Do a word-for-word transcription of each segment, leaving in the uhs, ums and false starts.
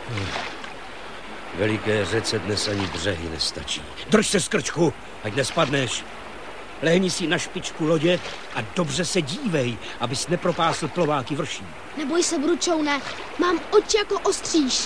Veliké řece dnes ani břehy nestačí. Drž se, Skrčku, ať nespadneš. Lehni si na špičku lodě a dobře se dívej, abys nepropásl plováky vrší. Neboj se, Bručoune, mám oči jako ostříž.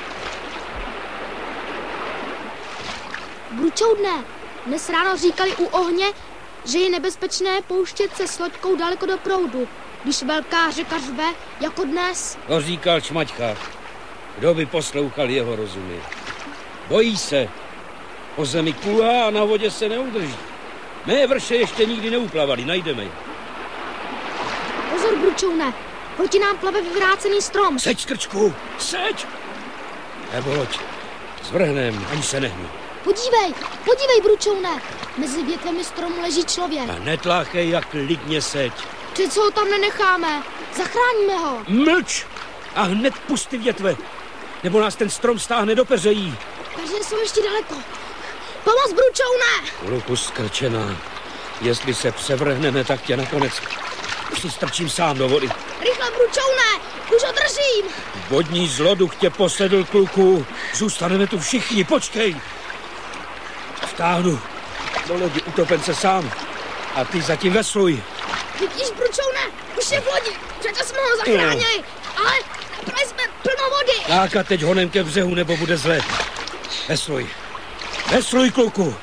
Bručoune, dnes ráno říkali u ohně, že je nebezpečné pouštět se s loďkou daleko do proudu, když velká řeka řve, jako dnes. To říkal Čmaťka. Kdo by poslouchal jeho rozumy? Bojí se. Po zemi kulhá a na vodě se neudrží. Mé vrše ještě nikdy neuplavali, najdeme je. Pozor, Bručoune, proti nám plave vyvrácený strom. Seď, Skrčku, seď! Nebo loď, zvrhnem, ani se nehnu. Podívej, podívej, Bručoune, mezi větvemi stromu leží člověk. A netláchej, jak klidně seď. Přece ho tam nenecháme, zachráníme ho. Mlč a hned pusty větve, nebo nás ten strom stáhne do peřejí. Peře jsou ještě daleko. Pomoc, Bručoune! Luku Skrčená, jestli se převrhneme, tak tě nakonec přistrčím sám do vody. Rychle, Bručoune, už ho držím. Vodní zloduch tě posedl, kluku. Zůstaneme tu všichni, počkej. Vtáhnu do lodi utopence sám a ty zatím vesluj. Vidíš, Bručoune, už je v lodi. Přece jsme ho zachránili, ale nabrali jsme plno vody. Tak a teď honem ke břehu, nebo bude zle. Vesluj. Vesluj, kluku.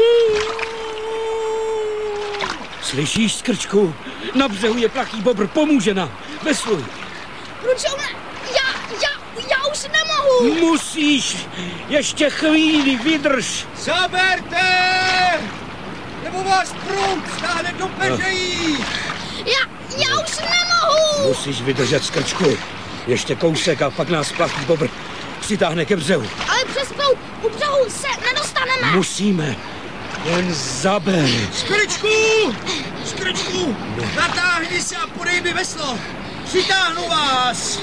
Slyšíš, Skrčku? Na břehu je plachý bobr, pomůže nám. Vesluj. Bručoune, já, já, já už nemohu. Musíš. Ještě chvíli, vydrž. Zaberte! Nebo vás proud stáhne do peřejí. Já, já už nemohu. Musíš vydržet, Skrčku. Ještě kousek a pak nás plachý bobr přitáhne ke břehu. Ale přes proud u břehu se nedostaneme. Musíme. Jen zaber. Skrčku! Skrčku! Natáhni se a podej mi veslo. Přitáhnu vás.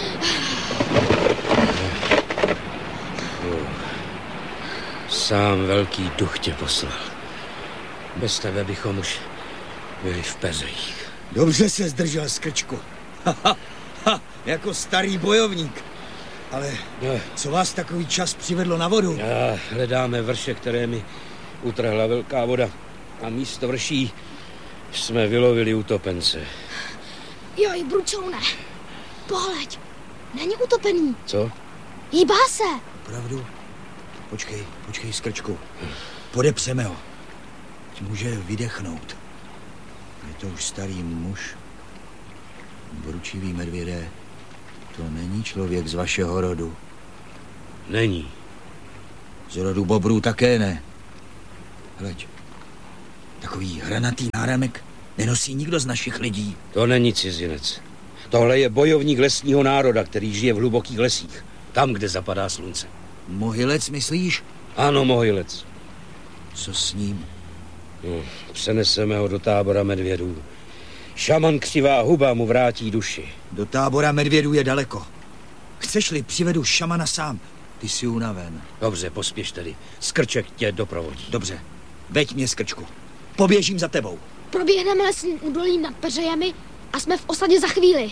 Sám velký duch tě poslal. Bez tebe bychom už byli v peřejích. Dobře se zdržel, Skrčku. Ha, ha, ha, jako starý bojovník. Ale no. Co vás takový čas přivedlo na vodu? Já hledáme vrše, které mi utrhla velká voda. A místo vrší jsme vylovili utopence. Joj, Bručoune, pohleď, není utopený. Co? Hýbá se. Opravdu? Počkej, počkej, Skrčku. Podepřeme ho. Může vydechnout. Je to už starý muž. Bručivý medvědé. To není člověk z vašeho rodu. Není. Z rodu bobrů také ne. Hleď, takový hranatý náramek nenosí nikdo z našich lidí. To není cizinec. Tohle je bojovník lesního národa, který žije v hlubokých lesích. Tam, kde zapadá slunce. Mohylec, myslíš? Ano, Mohylec. Co s ním? No, přeneseme ho do tábora medvědů. Šaman Křivá huba mu vrátí duši. Do tábora medvědů je daleko. Chceš-li, přivedu šamana sám. Ty jsi unaven. Dobře, pospěš tedy. Skrček tě doprovodí. Dobře, veď mě, Skrčku. Poběžím za tebou. Proběhneme lesním údolím nad peřejemi a jsme v osadě za chvíli.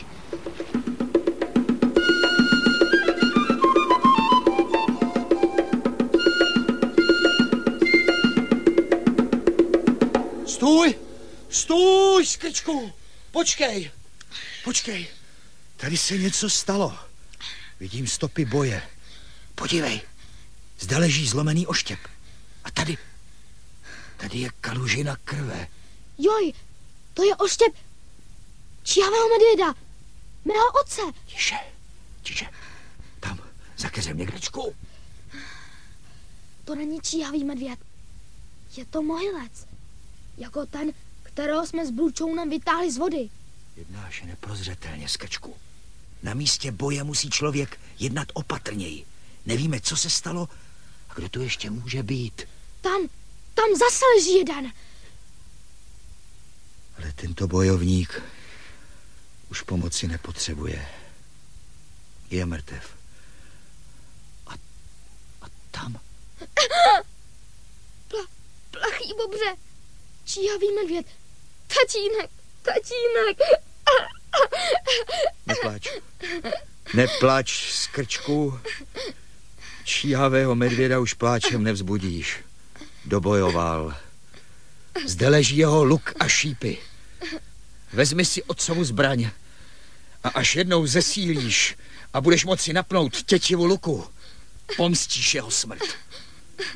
Stůj! Stůj, Skrčku! Počkej! Počkej! Tady se něco stalo. Vidím stopy boje. Podívej, zde leží zlomený oštěp. A tady, tady je kalužina krve. Joj, to je oštěp číhavého medvěda, mého otce. Tiše, tiše. Tam, za keřem někdečku. To není číhavý medvěd. Je to Mohylec. Jako ten, kterého jsme s Bručounem vytáhli z vody. Jednáš neprozřetelně, Skrčku. Na místě boje musí člověk jednat opatrněji. Nevíme, co se stalo a kdo tu ještě může být. Tam, tam zase leží jeden. Ale tento bojovník už pomoci nepotřebuje. Je mrtev. A, a tam? Pla, plachý bobře, číhavý medvěd, tatínek, tatínek. Neplač. Neplač, Skrčku. Číhavého medvěda už pláčem nevzbudíš. Dobojoval. Zde leží jeho luk a šípy. Vezmi si otcovu zbraň a až jednou zesílíš a budeš moci napnout tětivu luku, pomstíš jeho smrt.